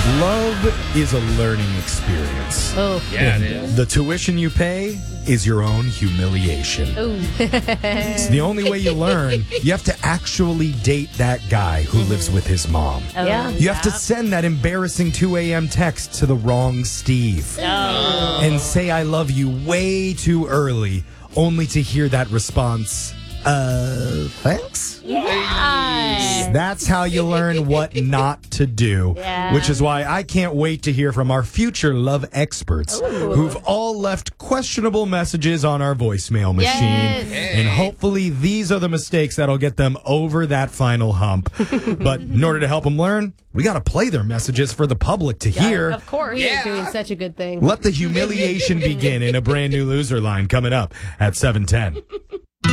Love is a learning experience. Oh. Yeah, it is. The tuition you pay is your own humiliation. It's the only way you learn. You have to actually date that guy who lives with his mom. Yeah. You have to send that embarrassing 2 a.m. text to the wrong Steve. And say I love you way too early, only to hear that response, thanks? That's how you learn what not to do, which is why I can't wait to hear from our future love experts who've all left questionable messages on our voicemail machine. And hopefully these are the mistakes that'll get them over that final hump. But in order to help them learn, we got to play their messages for the public to hear. Of course. You're doing such a good thing. Let the humiliation begin in a brand new loser line coming up at 7:10.